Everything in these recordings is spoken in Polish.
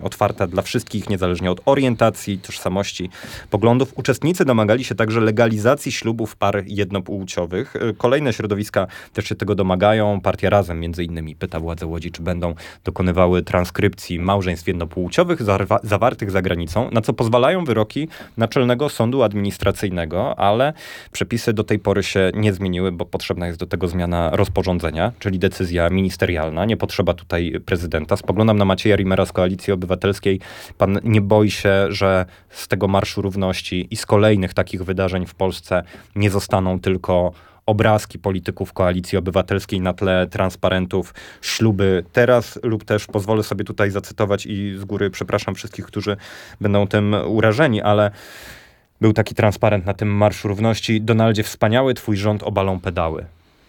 otwarta dla wszystkich, niezależnie od orientacji, tożsamości, poglądów. Uczestnicy domagali się także legalizacji ślubów par jednopłciowych. Kolejne środowiska też się tego domagają. Partia Razem między innymi pyta władze Łodzi, czy będą dokonywały transkrypcji małżeństw jednopłciowych zawartych za granicą, na co pozwalają wyroki Naczelnego Sądu Administracyjnego, ale przepisy do tej pory się nie zmieniły, bo potrzebna jest do tego zmiana rozporządzenia, czyli decyzja ministerialna. Nie potrzeba tutaj prezydenta. Spoglądam na Macieja Rimera z Koalicji Obywatelskiej. Pan nie boi się, że z tego Marszu Równości i z kolejnych takich wydarzeń w Polsce nie zostaną tylko obrazki polityków Koalicji Obywatelskiej na tle transparentów, śluby teraz, lub też pozwolę sobie tutaj zacytować i z góry przepraszam wszystkich, którzy będą tym urażeni, ale był taki transparent na tym Marszu Równości: Donaldzie wspaniały, twój rząd obalą pedały.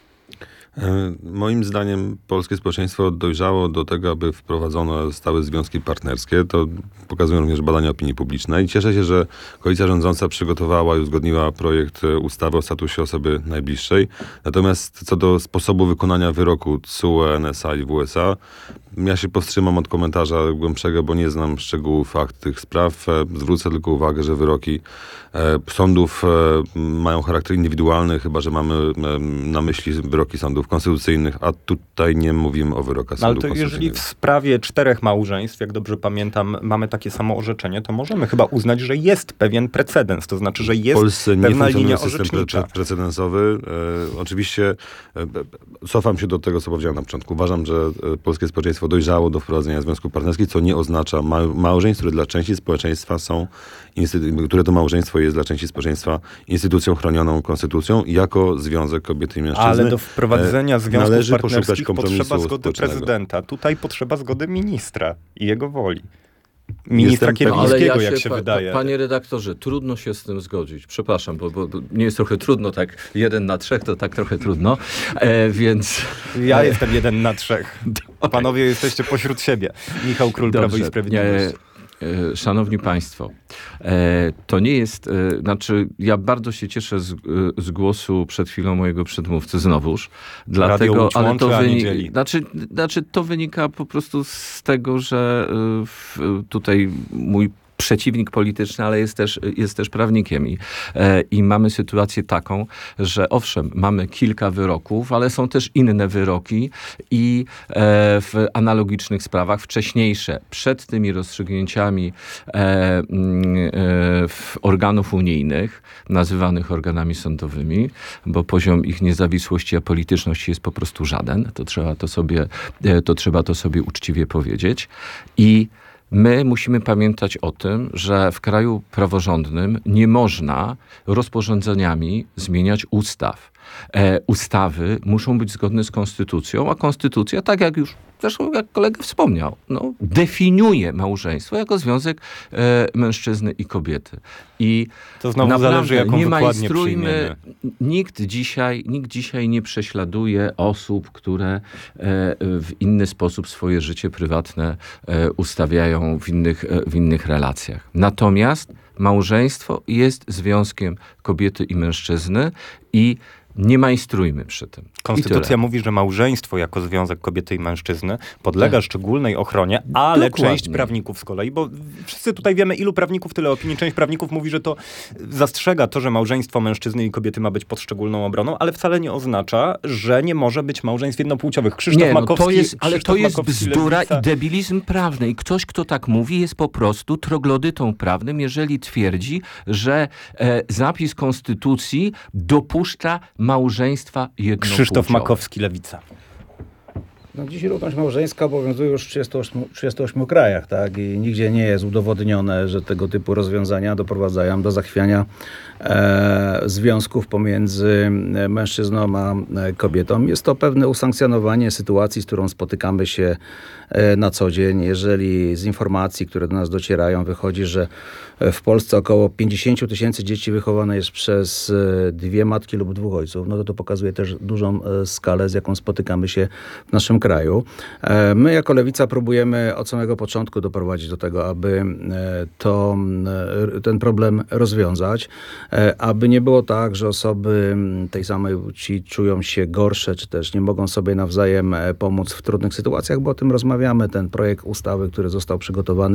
Moim zdaniem polskie społeczeństwo dojrzało do tego, aby wprowadzono stałe związki partnerskie. To pokazują również badania opinii publicznej. Cieszę się, że koalicja rządząca przygotowała i uzgodniła projekt ustawy o statusie osoby najbliższej. Natomiast co do sposobu wykonania wyroku TSUE, NSA i WSA, ja się powstrzymam od komentarza głębszego, bo nie znam szczegółów fakt tych spraw. Zwrócę tylko uwagę, że wyroki sądów mają charakter indywidualny, chyba że mamy na myśli wyroki sądów konstytucyjnych, a tutaj nie mówimy o wyrokach sądów konstytucyjnych. Ale to jeżeli w sprawie 4 małżeństw, jak dobrze pamiętam, mamy takie samo orzeczenie, to możemy chyba uznać, że jest pewien precedens, to znaczy, że jest pewna linia orzecznicza. Precedensowy. Oczywiście cofam się do tego, co powiedziałem na początku. Uważam, że polskie społeczeństwo dojrzało do wprowadzenia związków partnerskich, co nie oznacza małżeństw, które dla części społeczeństwa które to małżeństwo jest dla części społeczeństwa instytucją chronioną konstytucją jako związek kobiety i mężczyzny. Ale do wprowadzenia związków partnerskich potrzeba zgody prezydenta. Tutaj potrzeba zgody ministra i jego woli. Ministra Kierwińskiego, jak się wydaje. Panie redaktorze, trudno się z tym zgodzić. Przepraszam, bo mnie jest trochę trudno, tak 1 na 3, to tak trochę trudno, więc... Ja jestem 1 na 3. Panowie jesteście pośród siebie. Michał Król, Prawo i Sprawiedliwość. Szanowni Państwo, to nie jest, ja bardzo się cieszę z głosu przed chwilą mojego przedmówcy znowuż, dlatego, ale to wynika po prostu z tego, że tutaj mój przeciwnik polityczny, ale jest też prawnikiem i mamy sytuację taką, że owszem, mamy kilka wyroków, ale są też inne wyroki i w analogicznych sprawach wcześniejsze, przed tymi rozstrzygnięciami organów unijnych, nazywanych organami sądowymi, bo poziom ich niezawisłości, a polityczności jest po prostu żaden. To trzeba to sobie uczciwie powiedzieć. I my musimy pamiętać o tym, że w kraju praworządnym nie można rozporządzeniami zmieniać ustaw. Ustawy muszą być zgodne z konstytucją, a konstytucja, tak jak już zresztą jak kolega wspomniał, definiuje małżeństwo jako związek mężczyzny i kobiety. I to znowu zależy, jaką wykładnię przyjmiemy. Nikt dzisiaj nie prześladuje osób, które w inny sposób swoje życie prywatne ustawiają w innych relacjach. Natomiast małżeństwo jest związkiem kobiety i mężczyzny i nie majstrujmy przy tym. Konstytucja mówi, że małżeństwo jako związek kobiety i mężczyzny podlega szczególnej ochronie, ale część prawników z kolei, bo wszyscy tutaj wiemy, ilu prawników, tyle opinii, część prawników mówi, że to zastrzega to, że małżeństwo mężczyzny i kobiety ma być pod szczególną obroną, ale wcale nie oznacza, że nie może być małżeństw jednopłciowych. Krzysztof Makowski... to jest bzdura i debilizm prawny. I ktoś, kto tak mówi, jest po prostu troglodytą prawnym, jeżeli twierdzi, że zapis konstytucji dopuszcza małżeństwa jednopłciowe. Krzysztof Makowski, Lewica. Dziś równość małżeńska obowiązuje już w 38 krajach, tak? I nigdzie nie jest udowodnione, że tego typu rozwiązania doprowadzają do zachwiania związków pomiędzy mężczyzną a kobietą. Jest to pewne usankcjonowanie sytuacji, z którą spotykamy się na co dzień. Jeżeli z informacji, które do nas docierają, wychodzi, że w Polsce około 50 000 dzieci wychowane jest przez 2 matki lub 2 ojców, to pokazuje też dużą skalę, z jaką spotykamy się w naszym kraju. My jako Lewica próbujemy od samego początku doprowadzić do tego, aby ten problem rozwiązać, aby nie było tak, że osoby tej samej płci czują się gorsze, czy też nie mogą sobie nawzajem pomóc w trudnych sytuacjach, bo o tym rozmawiamy. Ten projekt ustawy, który został przygotowany